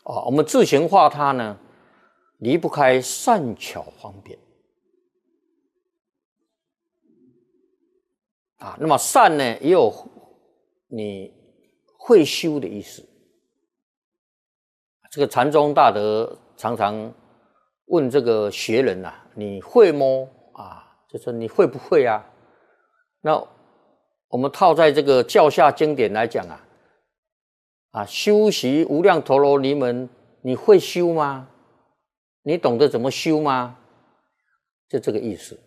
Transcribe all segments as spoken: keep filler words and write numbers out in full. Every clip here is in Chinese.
啊，我们自行化它呢，离不开善巧方便。啊，那么善呢，也有你会修的意思。这个禅宗大德常常问这个学人啊，你会么？啊，就说你会不会啊？那我们套在这个教下经典来讲啊，啊，修习无量陀罗尼门，你会修吗？你懂得怎么修吗？就这个意思。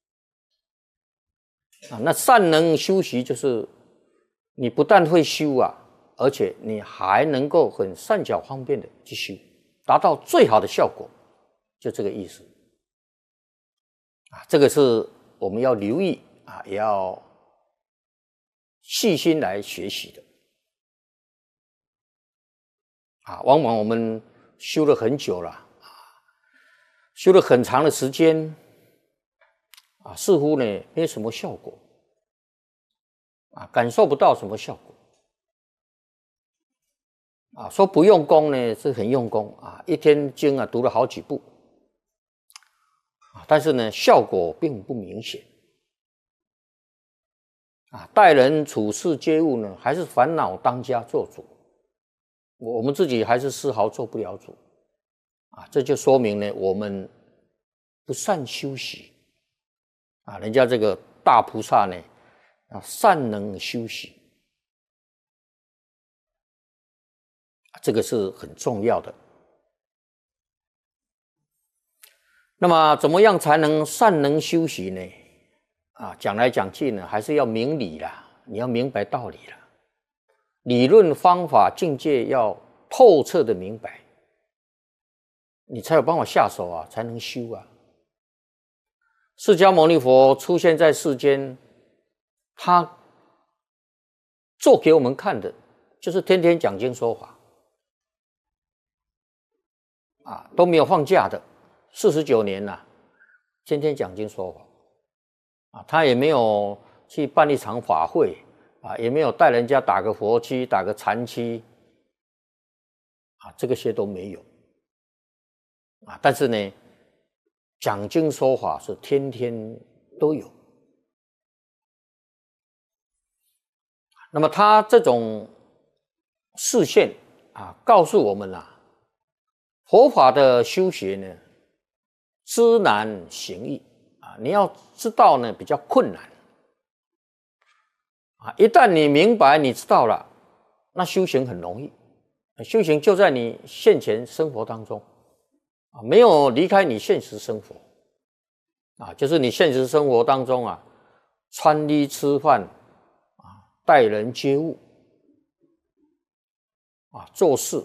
啊，那善能修习就是你不但会修啊，而且你还能够很善巧方便的去修，达到最好的效果，就这个意思。啊，这个是我们要留意啊，也要细心来学习的。啊，往往我们修了很久了，啊，修了很长的时间，啊，似乎呢没什么效果，啊，感受不到什么效果。啊，说不用功呢是很用功啊，一天经啊读了好几部，啊，但是呢效果并不明显。啊，待人处事接物呢，还是烦恼当家做主，我们自己还是丝毫做不了主。啊，这就说明呢我们不善修习。啊，人家这个大菩萨呢，啊，善能修习。这个是很重要的。那么怎么样才能善能修习呢？啊，讲来讲去呢，还是要明理啦，你要明白道理啦，理论方法境界要透彻的明白，你才有办法下手啊，才能修啊。释迦牟尼佛出现在世间，他做给我们看的就是天天讲经说法。啊，都没有放假的，四十九年了，天天讲经说法，啊，他也没有去办一场法会，啊，也没有带人家打个佛七、打个禅七，啊，这个些都没有，啊，但是呢，讲经说法是天天都有。那么他这种示现啊，告诉我们啊，佛法的修学呢，知难行易啊，你要知道呢比较困难啊。一旦你明白，你知道了，那修行很容易，修行就在你现前生活当中啊，没有离开你现实生活啊，就是你现实生活当中啊，穿衣吃饭啊，待人接物啊，做事。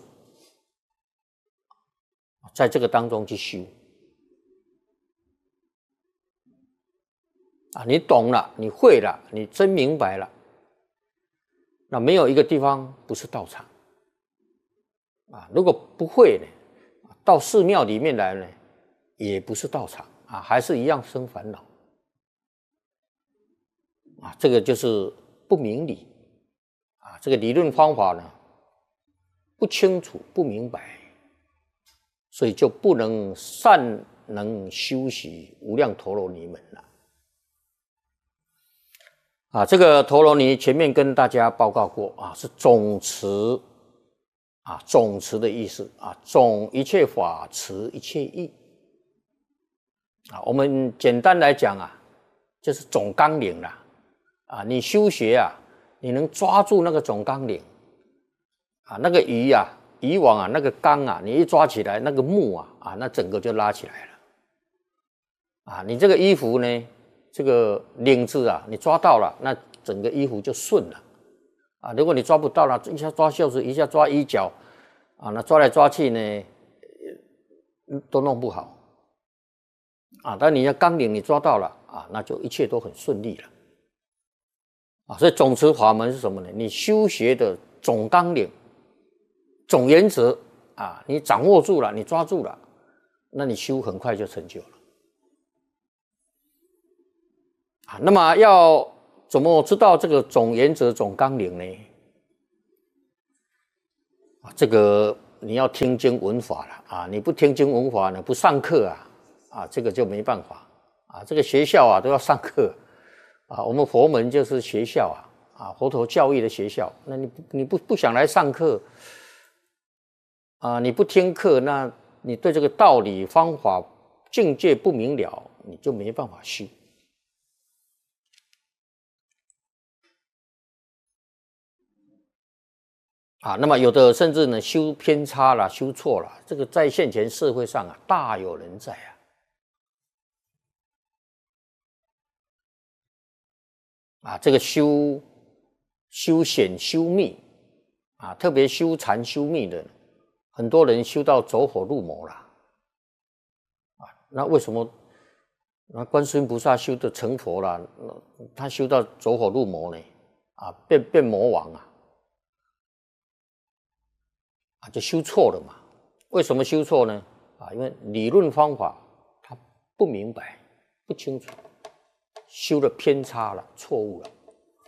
在这个当中去修啊，你懂了，你会了，你真明白了，那没有一个地方不是道场啊。如果不会呢，到寺庙里面来呢，也不是道场啊，还是一样生烦恼啊。这个就是不明理啊，这个理论方法呢不清楚不明白。所以就不能善能修习无量陀罗尼门了。啊，这个陀罗尼前面跟大家报告过啊，是总持啊，总持的意思啊，总一切法持一切义啊。我们简单来讲啊，就是总纲领啦啊。你修学啊，你能抓住那个总纲领啊，那个鱼啊。以往啊，那个纲啊，你一抓起来，那个木啊，啊，那整个就拉起来了。啊，你这个衣服呢，这个领子啊，你抓到了，那整个衣服就顺了。啊，如果你抓不到了，一下抓袖子，一下抓衣角，啊，那抓来抓去呢，都弄不好。啊，但你的纲领你抓到了，啊，那就一切都很顺利了。啊，所以总持法门是什么呢？你修学的总纲领。总原则啊，你掌握住了，你抓住了，那你修很快就成就了啊。那么要怎么知道这个总原则、总纲领呢？啊，这个你要听经闻法了啊！你不听经闻法呢，不上课啊啊，这个就没办法啊。这个学校啊都要上课啊，我们佛门就是学校啊啊，佛陀教育的学校。那你你不不想来上课啊？你不听课，那你对这个道理方法境界不明了，你就没办法修。啊，那么有的甚至呢修偏差了，修错了，这个在现前社会上啊大有人在啊。啊，这个修修显修密啊，特别修禅修密的，很多人修到走火入魔了。啊，那为什么那观世音菩萨修的成佛了，他修到走火入魔呢？啊，变变魔王啊！啊，就修错了嘛？为什么修错呢？啊，因为理论方法他不明白、不清楚，修的偏差了、错误了。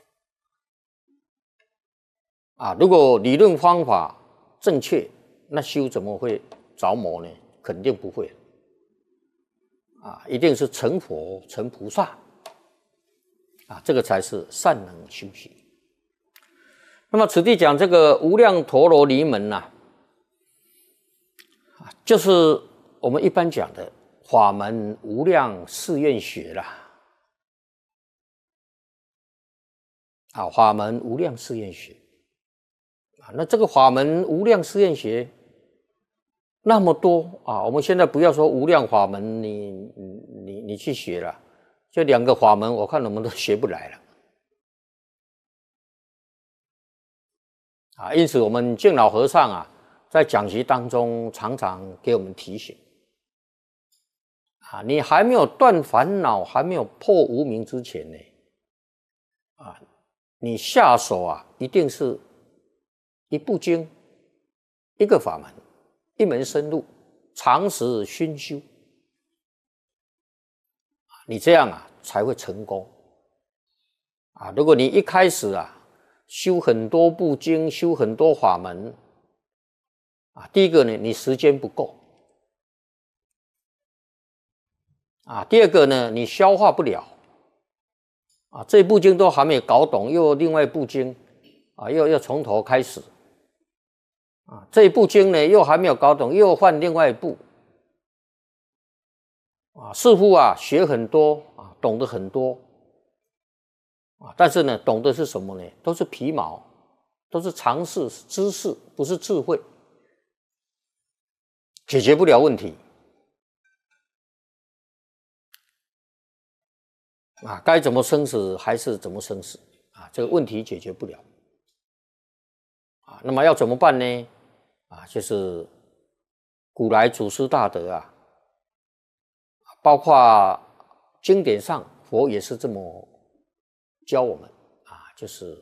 啊，如果理论方法正确，那修怎么会着魔呢？肯定不会。啊，一定是成佛、成菩萨。啊，这个才是善能修习。那么此地讲这个无量陀罗尼门呐、啊，就是我们一般讲的法门无量誓愿学啦。啊，法门无量誓愿学。啊，那这个法门无量誓愿学那么多啊，我们现在不要说无量法门，你你你去学了，就两个法门，我看我们都学不来了。啊，因此我们净老和尚啊，在讲习当中常常给我们提醒：啊，你还没有断烦恼，还没有破无明之前呢，啊，你下手啊，一定是一部经，一个法门，一门深入，长时熏修，你这样啊才会成功。啊，如果你一开始啊修很多部经，修很多法门，啊，第一个呢，你时间不够，啊，第二个呢，你消化不了，啊，这部经都还没有搞懂，又另外一部经，啊，又要从头开始，啊，这一部经呢又还没有搞懂，又换另外一部，啊，似乎啊学很多啊，懂得很多，啊，但是呢，懂的是什么呢？都是皮毛，都是常识知识，不是智慧，解决不了问题。啊，该怎么生死还是怎么生死啊？这个问题解决不了啊。那么要怎么办呢？啊，就是古来祖师大德啊，包括经典上佛也是这么教我们啊，就是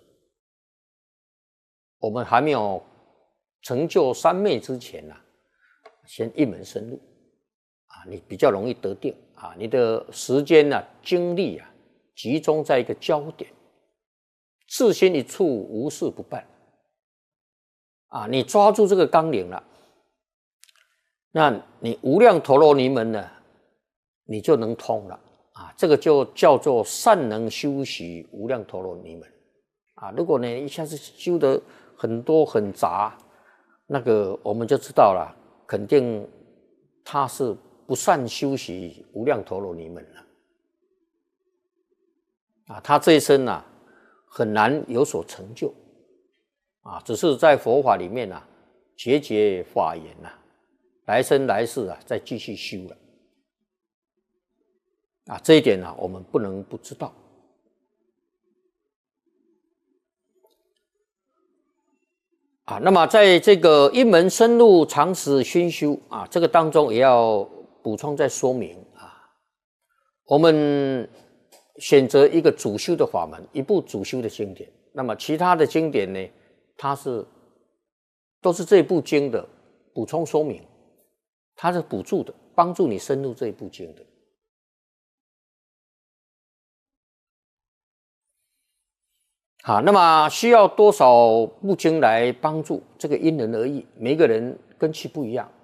我们还没有成就三昧之前啊，先一门深入啊，你比较容易得定啊，你的时间啊、精力啊，集中在一个焦点，自心一处，无事不办啊，你抓住这个纲领了，那你无量陀罗尼门呢，你就能通了啊，这个就叫做善能修习无量陀罗尼门啊。如果呢一下子修得很多很杂，那个我们就知道了，肯定他是不善修习无量陀罗尼门了啊，他这一生啊很难有所成就啊，只是在佛法里面啊节节法言呐、啊，来生来世啊再继续修了啊，这一点呢、啊、我们不能不知道。啊，那么在这个一门深入长时熏修啊，这个当中也要补充再说明啊，我们选择一个主修的法门，一部主修的经典，那么其他的经典呢，它是都是这部经的补充说明，它是补助的，帮助你深入这一部经的。好，那么需要多少部经来帮助？这个因人而异，每个人跟气不一样